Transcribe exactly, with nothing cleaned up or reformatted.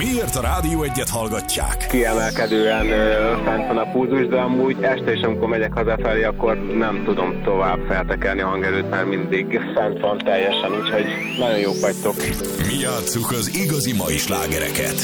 Miért a Rádió Egyet hallgatják? Kiemelkedően ö, fent van a pulzus, de amúgy este is, amikor megyek hazafelé, akkor nem tudom tovább feltekelni a hangerőt, mert mindig fent van teljesen, úgyhogy nagyon jók vagytok. Mi játsszuk az igazi mai slágereket.